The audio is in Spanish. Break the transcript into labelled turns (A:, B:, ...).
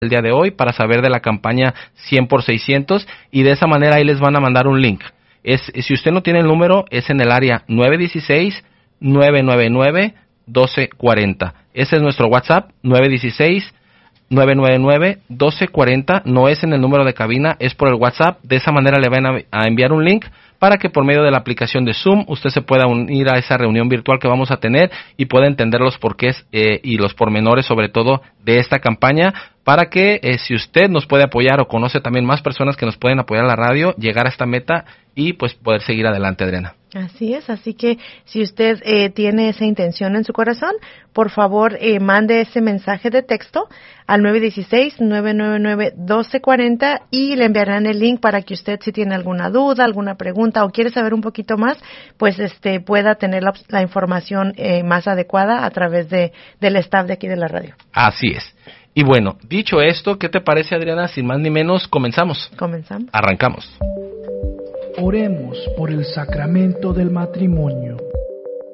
A: el día de hoy para saber de la campaña 100 por 600 y de esa manera ahí les van a mandar un link. Si usted no tiene el número, es en el área 916-999-1240. Ese es nuestro WhatsApp, 916-999-1240. No es en el número de cabina, es por el WhatsApp. De esa manera le van a enviar un link para que por medio de la aplicación de Zoom usted se pueda unir a esa reunión virtual que vamos a tener y pueda entender los porqués y los pormenores sobre todo de esta campaña, para que si usted nos puede apoyar o conoce también más personas que nos pueden apoyar a la radio, llegar a esta meta y pues poder seguir adelante, Adriana.
B: Así es, así que si usted tiene esa intención en su corazón, por favor mande ese mensaje de texto al 916-999-1240 y le enviarán el link para que usted, si tiene alguna duda, alguna pregunta o quiere saber un poquito más, pues pueda tener la información más adecuada a través del staff de aquí de la radio.
A: Así es. Y bueno, dicho esto, ¿qué te parece, Adriana? Sin más ni menos, comenzamos.
B: Comenzamos.
A: Arrancamos.
C: Oremos por el sacramento del matrimonio.